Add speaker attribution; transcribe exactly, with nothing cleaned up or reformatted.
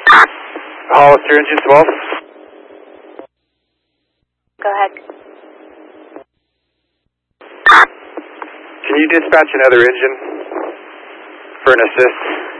Speaker 1: Hollister engine twelve.
Speaker 2: Go ahead.
Speaker 1: Can you dispatch another engine for an assist?